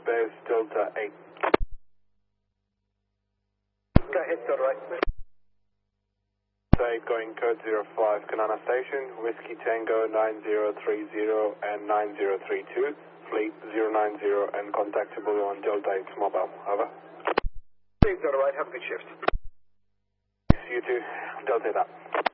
base Delta 8. Go ahead, Delta 8 going code 05, Kanana Station, Whiskey Tango 9030 and 9032, fleet 090 and contactable on Delta 8 mobile. Over. Delta 8, have a good shift. You too, Delta 8 up.